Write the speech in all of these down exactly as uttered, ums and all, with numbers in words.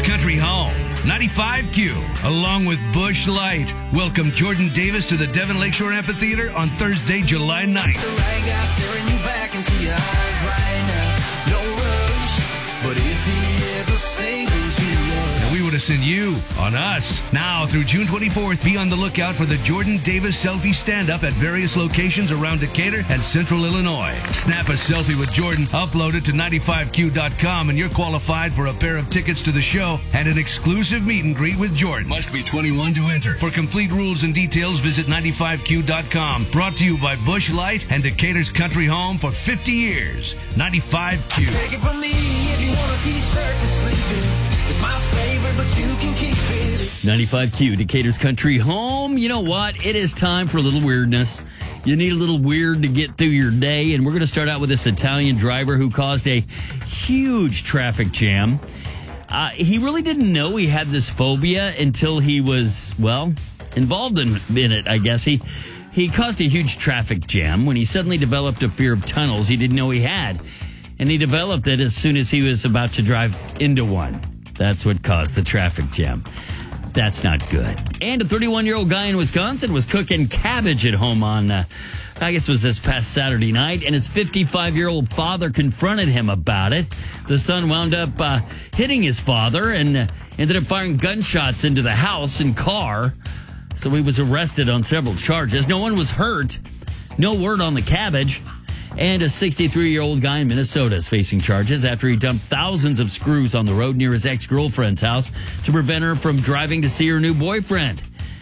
Country Home, ninety-five Q, along with Busch Light. Welcome Jordan Davis to the Devon Lakeshore Amphitheater on Thursday, July ninth. The right guy staring you back into your eyes right now. No rush, but if he ever singles you up, And we want to send you on us. Now through June twenty-fourth, be on the lookout for the Jordan Davis selfie stand-up at various locations around Decatur and Central Illinois. Snap a selfie with Jordan, upload it to ninety-five Q dot com, and you're qualified for a pair of tickets to the show and an exclusive meet and greet with Jordan. Must be twenty-one to enter. For complete rules and details, visit ninety-five Q dot com. Brought to you by Busch Light and Decatur's Country Home for fifty years. ninety-five Q. take it from me if you want a t-shirt to sleep in. It's my favorite, but you can keep it. ninety-five Q, Decatur's Country Home. You know what? It is time for a little weirdness. You need a little weird to get through your day, and we're going to start out with this Italian driver who caused a huge traffic jam. Uh, he really didn't know he had this phobia until he was, well, involved in, in it, I guess. He, he caused a huge traffic jam when he suddenly developed a fear of tunnels he didn't know he had. And he developed it as soon as he was about to drive into one. That's what caused the traffic jam. That's not good. And a thirty-one-year-old guy in Wisconsin was cooking cabbage at home on, uh, I guess it was this past Saturday night, and his fifty-five-year-old father confronted him about it. The son wound up uh, hitting his father and uh, ended up firing gunshots into the house and car. So he was arrested on several charges. No one was hurt. No word on the cabbage. And a sixty-three-year-old guy in Minnesota is facing charges after he dumped thousands of screws on the road near his ex-girlfriend's house to prevent her from driving to see her new boyfriend.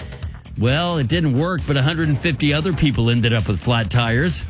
Well, it didn't work, but one hundred fifty other people ended up with flat tires.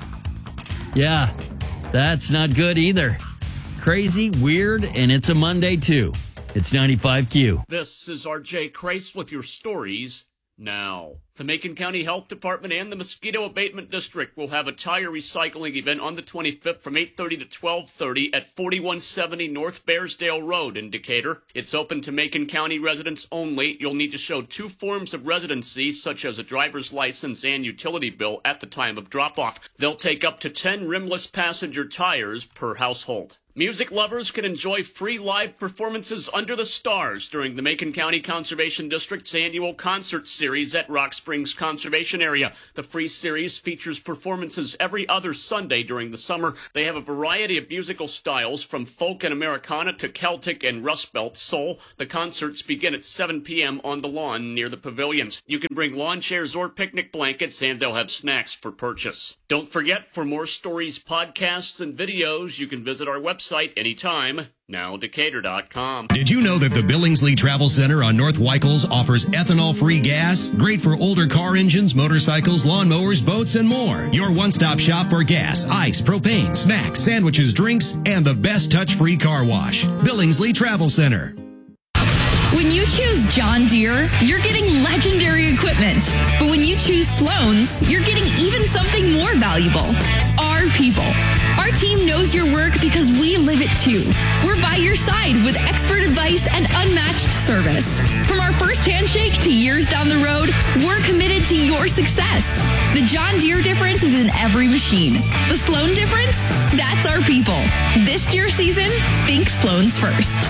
Yeah, that's not good either. Crazy, weird, and it's a Monday, too. It's ninety-five Q. This is R J Christ with your stories now. The Macon County Health Department and the Mosquito Abatement District will have a tire recycling event on the twenty-fifth from eight thirty to twelve thirty at forty-one seventy North Bearsdale Road in Decatur. It's open to Macon County residents only. You'll need to show two forms of residency, such as a driver's license and utility bill, at the time of drop-off. They'll take up to ten rimless passenger tires per household. Music lovers can enjoy free live performances under the stars during the Macon County Conservation District's annual concert series at Rock Springs Conservation Area. The free series features performances every other Sunday during the summer. They have a variety of musical styles, from folk and Americana to Celtic and Rust Belt soul. The concerts begin at seven p.m. on the lawn near the pavilions. You can bring lawn chairs or picnic blankets, and they'll have snacks for purchase. Don't forget, for more stories, podcasts, and videos, you can visit our website anytime, now Decatur dot com. Did you know that the Billingsley Travel Center on North Weichels offers ethanol-free gas? Great for older car engines, motorcycles, lawnmowers, boats, and more. Your one-stop shop for gas, ice, propane, snacks, sandwiches, drinks, and the best touch-free car wash. Billingsley Travel Center. When you choose John Deere, you're getting legendary equipment. But when you choose Sloan's, you're getting even something more valuable. Our people. Our team knows your work because we live it too. We're by your side with expert advice and unmatched service. From our first handshake to years down the road, we're committed to your success. The John Deere difference is in every machine. The Sloan difference? That's our people. This Deere season, think Sloan's first.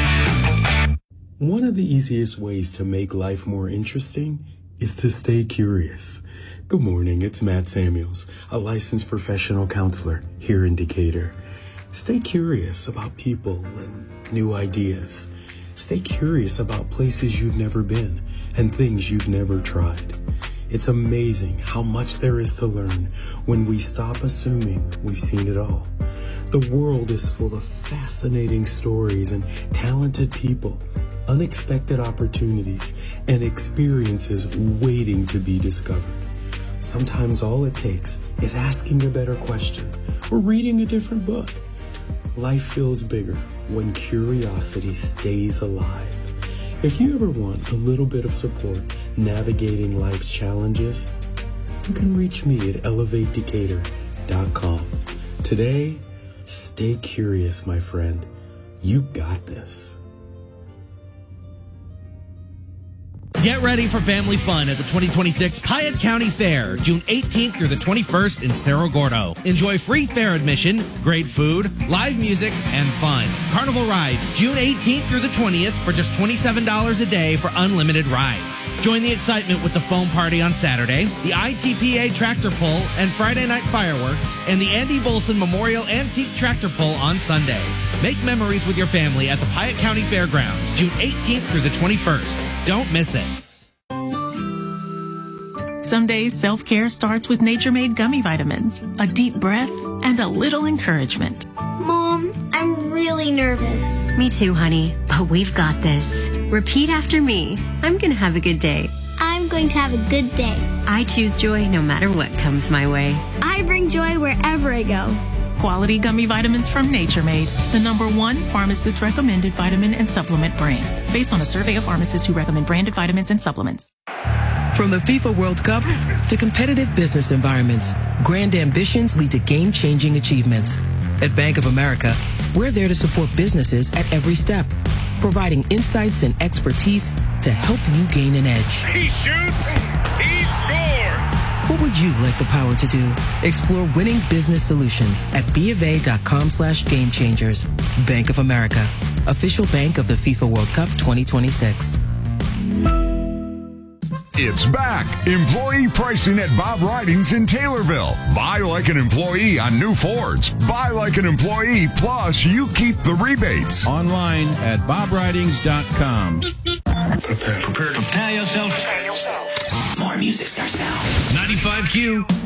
One of the easiest ways to make life more interesting is to stay curious. Good morning, it's Matt Samuels, a licensed professional counselor here in Decatur. Stay curious about people and new ideas. Stay curious about places you've never been and things you've never tried. It's amazing how much there is to learn when we stop assuming we've seen it all. The world is full of fascinating stories and talented people, unexpected opportunities, and experiences waiting to be discovered. Sometimes all it takes is asking a better question or reading a different book. Life feels bigger when curiosity stays alive. If you ever want a little bit of support navigating life's challenges, you can reach me at elevate decatur dot com. Today, stay curious, my friend. You got this. Get ready for family fun at the twenty twenty-six Piatt County Fair, June eighteenth through the twenty-first in Cerro Gordo. Enjoy free fair admission, great food, live music, and fun. Carnival rides, June eighteenth through the twentieth for just twenty-seven dollars a day for unlimited rides. Join the excitement with the foam party on Saturday, the I T P A tractor pull and Friday night fireworks, and the Andy Bolson Memorial Antique Tractor Pull on Sunday. Make memories with your family at the Piatt County Fairgrounds, June eighteenth through the twenty-first. Don't miss it. Some days self-care starts with Nature Made gummy vitamins, a deep breath, and a little encouragement. Mom, I'm really nervous. Me too, honey, but we've got this. Repeat after me. I'm going to have a good day. I'm going to have a good day. I choose joy no matter what comes my way. I bring joy wherever I go. Quality gummy vitamins from Nature Made, the number one pharmacist recommended vitamin and supplement brand, based on a survey of pharmacists who recommend branded vitamins and supplements. From the FIFA World Cup to competitive business environments, grand ambitions lead to game-changing achievements. At Bank of America, we're there to support businesses at every step, providing insights and expertise to help you gain an edge. He shoots, he scores! What would you like the power to do? Explore winning business solutions at BofA.com slash game changers. Bank of America, official bank of the FIFA World Cup twenty twenty-six. It's back. Employee pricing at Bob Ridings in Taylorville. Buy like an employee on new Fords. Buy like an employee, plus you keep the rebates. Online at bob ridings dot com. Prepare, prepare to prepare yourself. Prepare yourself. More music starts now. ninety-five Q.